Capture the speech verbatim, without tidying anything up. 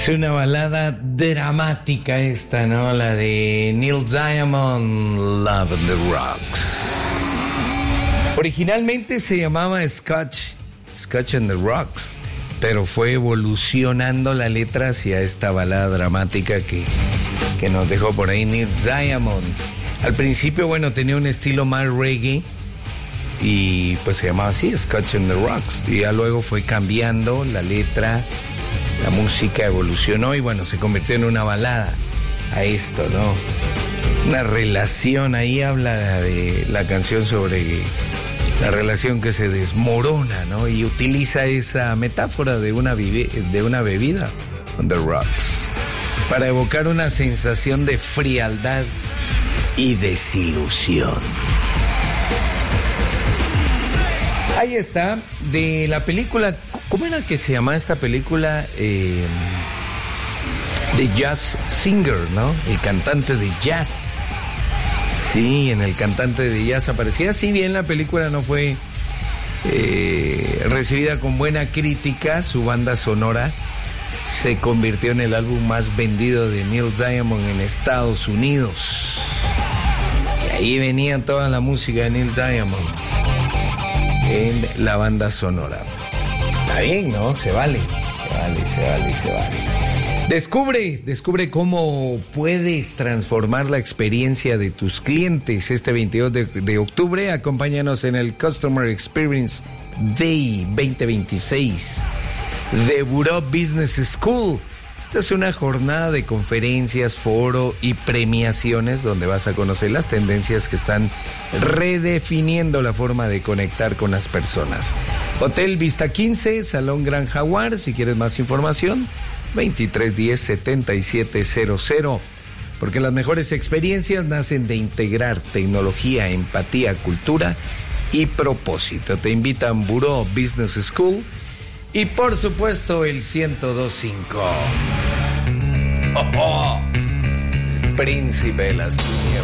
Es una balada dramática esta, ¿no? La de Neil Diamond, Love on the Rocks. Originalmente se llamaba Scotch, Scotch and the Rocks, pero fue evolucionando la letra hacia esta balada dramática que, que nos dejó por ahí Neil Diamond. Al principio, bueno, tenía un estilo más reggae y pues se llamaba así, Scotch and the Rocks. Y ya luego fue cambiando la letra, la música evolucionó y bueno, se convirtió en una balada a esto, ¿no? Una relación, ahí habla de la canción sobre la relación que se desmorona, ¿no? Y utiliza esa metáfora de una, vive, de una bebida, on the rocks, para evocar una sensación de frialdad y desilusión. Ahí está, de la película, ¿cómo era que se llamaba esta película? Eh, The Jazz Singer, ¿no? El cantante de jazz. Sí, en el cantante de jazz aparecía. Si bien la película no fue eh, recibida con buena crítica, su banda sonora se convirtió en el álbum más vendido de Neil Diamond en Estados Unidos. Y ahí venía toda la música de Neil Diamond en la banda sonora. Está bien, ¿no? Se vale, se vale, se vale, se vale. Descubre, descubre cómo puedes transformar la experiencia de tus clientes este veintidós de, de octubre. Acompáñanos en el Customer Experience Day veinte veintiséis de Buró Business School. Esta es una jornada de conferencias, foro y premiaciones donde vas a conocer las tendencias que están redefiniendo la forma de conectar con las personas. Hotel Vista quince, Salón Gran Jaguar. Si quieres más información, veintitrés diez setenta y siete cero cero. Porque las mejores experiencias nacen de integrar tecnología, empatía, cultura y propósito. Te invitan Buró Business School y por supuesto el ciento dos punto cinco. Oh, oh. Príncipe de las tinieblas.